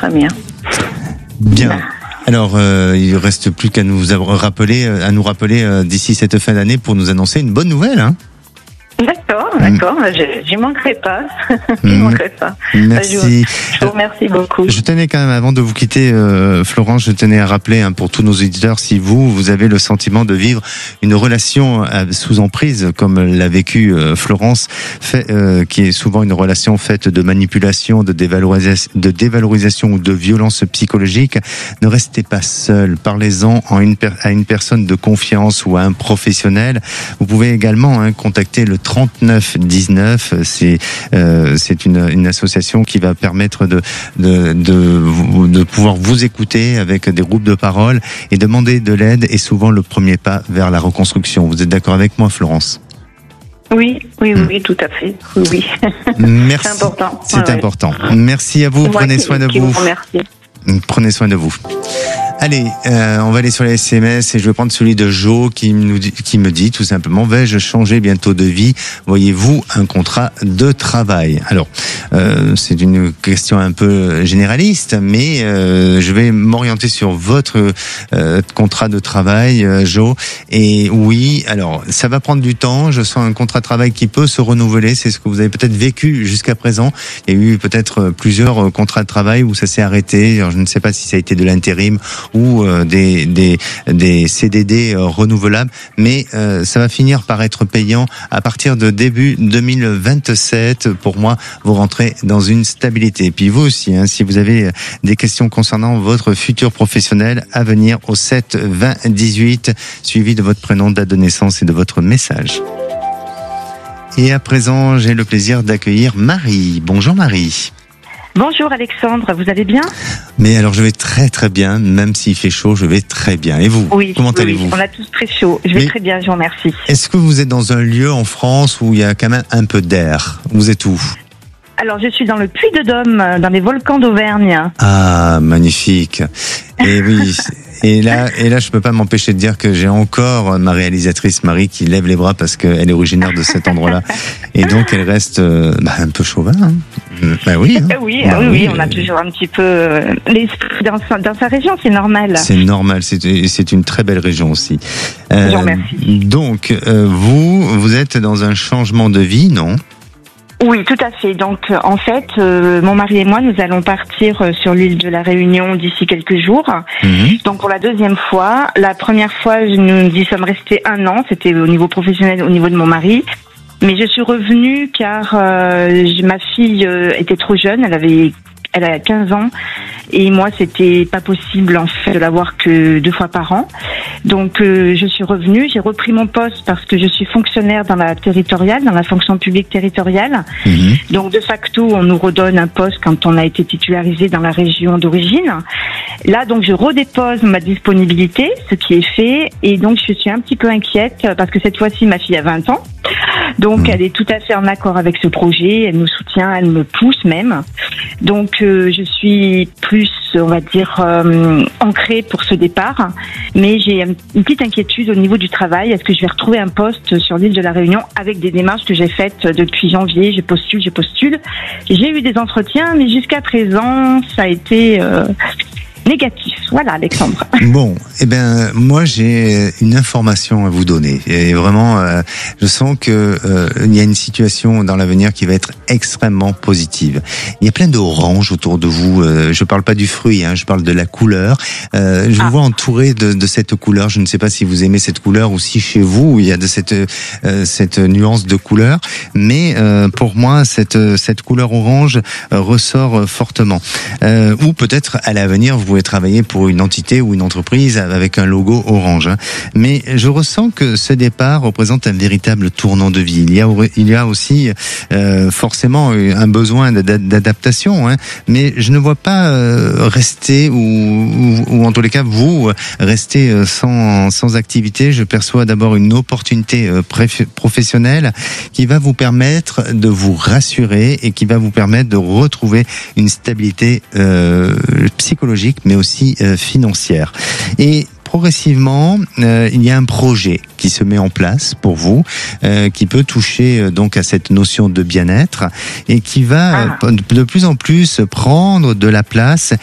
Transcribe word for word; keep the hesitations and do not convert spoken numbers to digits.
très bien. Bien. Alors, euh, il ne reste plus qu'à nous rappeler, à nous rappeler euh, d'ici cette fin d'année pour nous annoncer une bonne nouvelle. Hein. D'accord, d'accord. Mmh. Je n'y manquerai pas. Je n'y manquerai pas. Merci. Je, je vous remercie beaucoup. Je tenais quand même, avant de vous quitter, euh, Florence, je tenais à rappeler hein, pour tous nos auditeurs, si vous, vous avez le sentiment de vivre une relation euh, sous emprise, comme l'a vécu euh, Florence, fait, euh, qui est souvent une relation faite de manipulation, de dévalorisation, de dévalorisation ou de violence psychologique, ne restez pas seul. Parlez-en en une per- à une personne de confiance ou à un professionnel. Vous pouvez également hein, contacter le trente-neuf dix-neuf, c'est euh, c'est une, une association qui va permettre de, de de de pouvoir vous écouter avec des groupes de parole et demander de l'aide est souvent le premier pas vers la reconstruction. Vous êtes d'accord avec moi, Florence ? Oui, oui, oui, tout à fait. Oui, oui. Merci. C'est important. C'est ouais, important. Merci à vous. Prenez soin de vous. vous Prenez soin de vous. Allez, euh, on va aller sur les S M S et je vais prendre celui de Jo qui, nous dit, qui me dit tout simplement: vais-je changer bientôt de vie? Voyez-vous un contrat de travail? Alors, euh, c'est une question un peu généraliste, mais euh, je vais m'orienter sur votre euh, contrat de travail, euh, Jo. Et oui, alors ça va prendre du temps. Je sens un contrat de travail qui peut se renouveler. C'est ce que vous avez peut-être vécu jusqu'à présent. Il y a eu peut-être plusieurs contrats de travail où ça s'est arrêté. Alors, je ne sais pas si ça a été de l'intérim ou euh, des, des, des C D D euh, renouvelables, mais euh, ça va finir par être payant à partir de début deux mille vingt-sept. Pour moi, vous rentrez dans une stabilité. Et puis vous aussi, hein, si vous avez des questions concernant votre futur professionnel, à venir au sept vingt dix-huit, suivi de votre prénom, date de naissance et de votre message. Et à présent, j'ai le plaisir d'accueillir Marie. Bonjour Marie. Bonjour Alexandre, vous allez bien? Mais alors je vais très très bien, même s'il fait chaud, je vais très bien. Et vous? Oui, comment oui, allez-vous? On a tous très chaud. Je vais Mais très bien, je vous remercie. Est-ce que vous êtes dans un lieu en France où il y a quand même un peu d'air? Vous êtes où? Alors je suis dans le Puy-de-Dôme, dans les volcans d'Auvergne. Ah, magnifique. Et oui. Et là, et là, je peux pas m'empêcher de dire que j'ai encore ma réalisatrice Marie qui lève les bras parce qu'elle est originaire de cet endroit-là. Et donc, elle reste euh, bah, un peu chauvin. Hein. Bah oui. Hein. Oui, bah oui, oui, oui, on a toujours un petit peu l'esprit dans sa, dans sa région, c'est normal. C'est normal, c'est, c'est une très belle région aussi. Euh, je vous remercie. Donc, euh, vous, vous êtes dans un changement de vie, non ? Oui, tout à fait. Donc, en fait, euh, mon mari et moi, nous allons partir sur l'île de la Réunion d'ici quelques jours. Mmh. Donc, pour la deuxième fois. La première fois, nous y sommes restés un an. C'était au niveau professionnel, au niveau de mon mari. Mais je suis revenue car euh, ma fille euh, était trop jeune. Elle avait, elle a quinze ans. Et moi, c'était pas possible, en fait, de l'avoir que deux fois par an. Donc, euh, je suis revenue. J'ai repris mon poste parce que je suis fonctionnaire dans la territoriale, dans la fonction publique territoriale. Mmh. Donc, de facto, on nous redonne un poste quand on a été titularisé dans la région d'origine. Là, donc, je redépose ma disponibilité, ce qui est fait. Et donc, je suis un petit peu inquiète parce que cette fois-ci, ma fille a vingt ans. Donc, mmh. elle est tout à fait en accord avec ce projet. Elle nous soutient, elle me pousse même. Donc, euh, je suis plus, on va dire, euh, ancrée pour ce départ. Mais j'ai une petite inquiétude au niveau du travail. Est-ce que je vais retrouver un poste sur l'île de la Réunion avec des démarches que j'ai faites depuis janvier? Je postule, je postule. J'ai eu des entretiens, mais jusqu'à présent, ça a été... Euh, négatif. Voilà, Alexandre. Bon, eh ben moi j'ai une information à vous donner et vraiment euh, je sens que euh, il y a une situation dans l'avenir qui va être extrêmement positive. Il y a plein d'oranges autour de vous. Euh, je parle pas du fruit, hein, je parle de la couleur. Euh, je ah. vous vois entouré de, de cette couleur. Je ne sais pas si vous aimez cette couleur ou si chez vous il y a de cette euh, cette nuance de couleur, mais euh, pour moi cette cette couleur orange euh, ressort fortement. Euh, ou peut-être à l'avenir vous pouvez travailler pour une entité ou une entreprise avec un logo orange. Mais je ressens que ce départ représente un véritable tournant de vie. Il y a, il y a aussi euh, forcément un besoin d'adaptation, hein, mais je ne vois pas euh, rester ou, ou, ou en tous les cas vous rester sans, sans activité. Je perçois d'abord une opportunité professionnelle qui va vous permettre de vous rassurer et qui va vous permettre de retrouver une stabilité euh, psychologique mais aussi euh, financière. Et progressivement, euh, il y a un projet qui se met en place pour vous, euh, qui peut toucher euh, donc à cette notion de bien-être et qui va ah. euh, de plus en plus prendre de la place